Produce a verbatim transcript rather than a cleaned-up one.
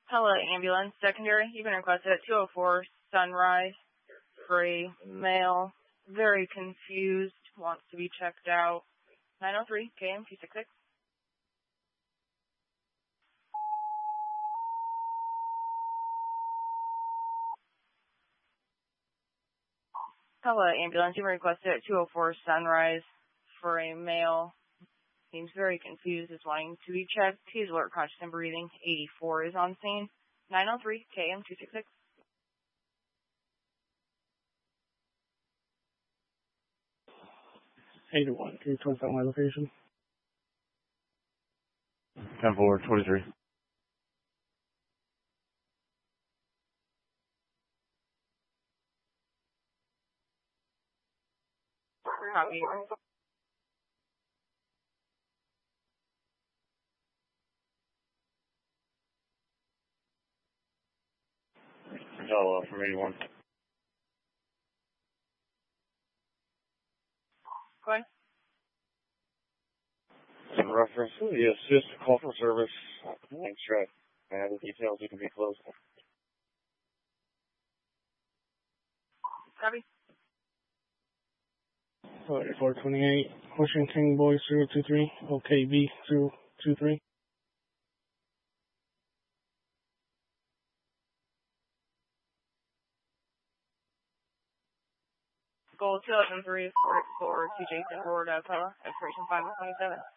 Hello, ambulance, secondary. You've been requested at two oh four Sunrise for a male, very confused, wants to be checked out. nine oh three K M two six six. Hello, ambulance. You've been requested at two oh four Sunrise for a male. Seems very confused, is wanting to be checked. He's alert, conscious, and breathing. eighty-four is on scene. nine oh three K M two six six. eighty-one, can you tell us my location? ten four twenty-three. Copy. Hello, from eighty-one. Go ahead. In reference to the assist call for service, thanks, Trey. And the details you can be closed. Copy. eighty-four twenty-eight, Washington Boys zero two three, O K B zero two three. Goal two thousand three, four T J Florida, Pella, expiration five one seven.